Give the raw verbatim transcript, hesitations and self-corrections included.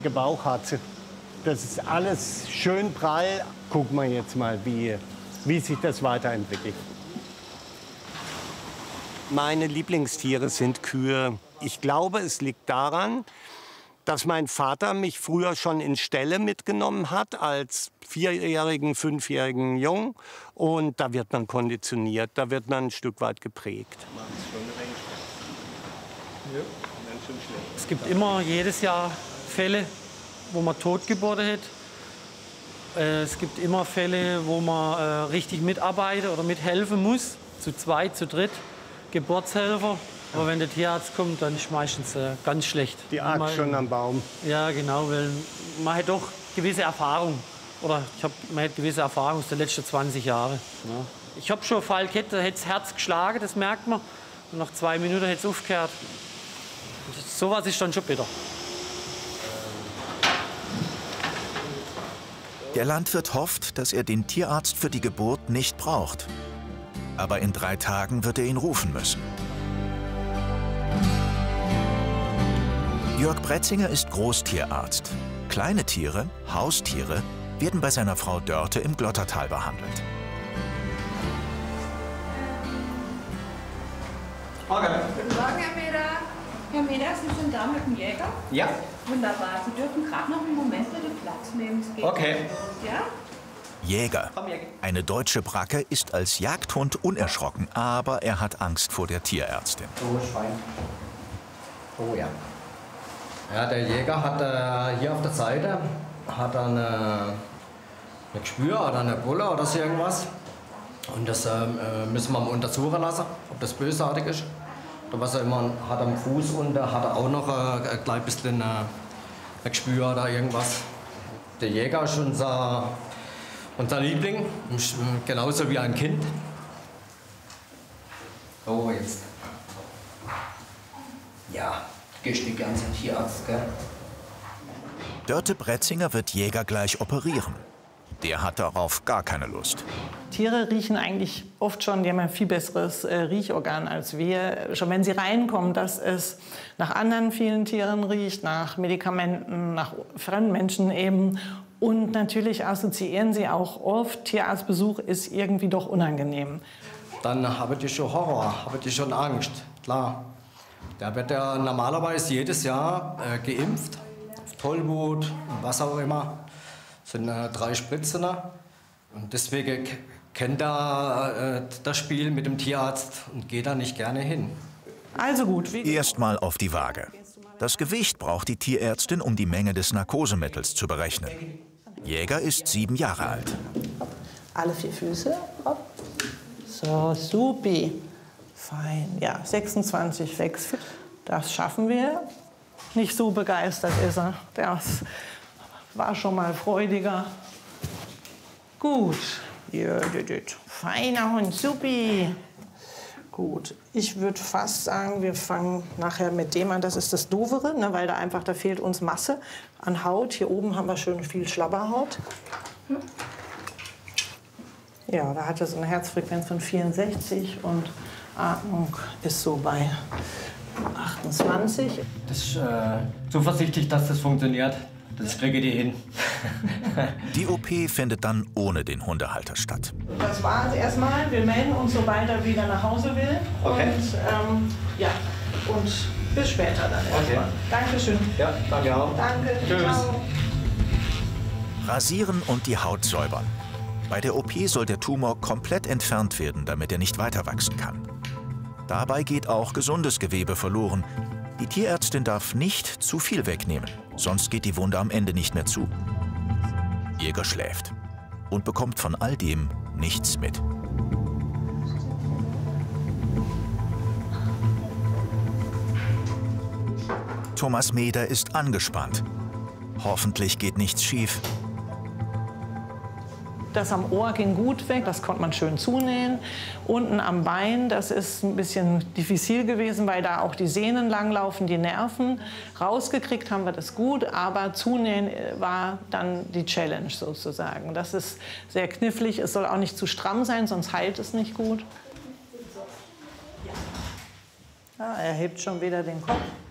Bauch hat sie. Das ist alles schön prall. Gucken wir jetzt mal, wie, wie sich das weiterentwickelt. Meine Lieblingstiere sind Kühe. Ich glaube, es liegt daran, dass mein Vater mich früher schon in Ställe mitgenommen hat, als vierjährigen, fünfjährigen Jungen. Und da wird man konditioniert, da wird man ein Stück weit geprägt. Es gibt immer jedes Jahr Fälle, wo man Totgeburten hat. Es gibt immer Fälle, wo man äh, richtig mitarbeiten oder mithelfen muss, zu zweit, zu dritt, Geburtshelfer. Aber wenn der Tierarzt kommt, dann ist es meistens äh, ganz schlecht. Die Axt man, schon am Baum. Ja, genau, weil man hat doch gewisse Erfahrung. Oder ich hab, man hat gewisse Erfahrung aus den letzten zwanzig Jahren. Ja. Ich habe schon einen Fall gehabt, da hat das Herz geschlagen, das merkt man. Und nach zwei Minuten hat es aufgehört. Sowas ist dann schon bitter. Der Landwirt hofft, dass er den Tierarzt für die Geburt nicht braucht. Aber in drei Tagen wird er ihn rufen müssen. Jörg Bretzinger ist Großtierarzt. Kleine Tiere, Haustiere, werden bei seiner Frau Dörte im Glottertal behandelt. Okay. Guten Morgen, Herr Meder. Herr Meder, Sie sind da mit dem Jäger? Ja. Wunderbar. Sie dürfen gerade noch einen Moment bitte Platz nehmen. Es geht Okay. Ja? Jäger. Eine deutsche Bracke ist als Jagdhund unerschrocken, aber er hat Angst vor der Tierärztin. Oh, Schwein. Oh ja. Ja, der Jäger hat äh, hier auf der Seite hat eine, eine Gespür oder eine Bulle oder so irgendwas. Und das äh, müssen wir mal untersuchen lassen, ob das bösartig ist. Oder was er immer hat am Fuß und da hat er auch noch äh, ein klein bisschen äh, ein Gespür oder irgendwas. Der Jäger ist unser, unser Liebling, genauso wie ein Kind. Oh, jetzt. Ja, gehst du gern zum Tierarzt, gell? Dörte Bretzinger wird Jäger gleich operieren. Der hat darauf gar keine Lust. Tiere riechen eigentlich oft schon, die haben ein viel besseres äh, Riechorgan als wir. Schon wenn sie reinkommen, dass es nach anderen vielen Tieren riecht, nach Medikamenten, nach fremden Menschen eben. Und natürlich assoziieren sie auch oft, Tierarztbesuch ist irgendwie doch unangenehm. Dann habe ich schon Horror, habe ich schon Angst, klar. Da wird ja normalerweise jedes Jahr äh, geimpft, Tollwut, was auch immer. Das sind äh, drei Spritzen. Und deswegen kennt er äh, das Spiel mit dem Tierarzt und geht da nicht gerne hin. Also gut. Erstmal auf die Waage. Das Gewicht braucht die Tierärztin, um die Menge des Narkosemittels zu berechnen. Jäger ist sieben Jahre alt. Alle vier Füße. Hopp. So, supi. Fein. Ja, sechsundzwanzig wächst. Das schaffen wir. Nicht so begeistert ist er. Das war schon mal freudiger. Gut. Feiner Hund, supi. Gut. Ich würde fast sagen, wir fangen nachher mit dem an. Das ist das Doovere, ne, weil da einfach, da fehlt uns Masse an Haut. Hier oben haben wir schön viel Schlabberhaut. Ja, da hat er so eine Herzfrequenz von vierundsechzig und Atmung ist so bei achtundzwanzig. Das ist äh, zuversichtlich, dass das funktioniert. Das kriege ich hin. Die O P findet dann ohne den Hundehalter statt. Das war es erstmal. Wir melden uns, sobald er wieder nach Hause will. Okay. Und, ähm, ja, und bis später dann erstmal. Okay. Dankeschön. Ja, danke auch. Danke. Tschüss. Ciao. Rasieren und die Haut säubern. Bei der O P soll der Tumor komplett entfernt werden, damit er nicht weiter wachsen kann. Dabei geht auch gesundes Gewebe verloren. Die Tierärztin darf nicht zu viel wegnehmen, sonst geht die Wunde am Ende nicht mehr zu. Jäger schläft und bekommt von all dem nichts mit. Thomas Meder ist angespannt. Hoffentlich geht nichts schief. Das am Ohr ging gut weg, das konnte man schön zunähen. Unten am Bein, das ist ein bisschen diffizil gewesen, weil da auch die Sehnen langlaufen, die Nerven. Rausgekriegt haben wir das gut, aber zunähen war dann die Challenge sozusagen. Das ist sehr knifflig, es soll auch nicht zu stramm sein, sonst heilt es nicht gut. Ja, er hebt schon wieder den Kopf.